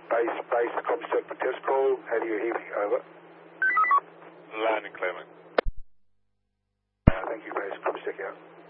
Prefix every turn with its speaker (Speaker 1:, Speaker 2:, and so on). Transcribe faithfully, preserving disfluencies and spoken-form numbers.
Speaker 1: Base, base, Comstock, test call. How do you hear me? Over.
Speaker 2: Landing, Clement.
Speaker 1: Uh, thank you, base, Comstock out.